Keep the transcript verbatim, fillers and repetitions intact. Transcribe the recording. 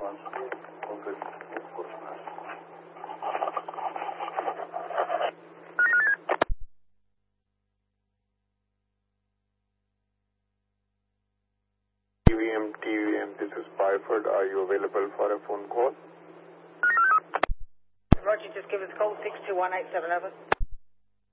T V M, T V M, this is Byford. Are you available for a phone call? Roger, just give us a call, six two one eight seven over.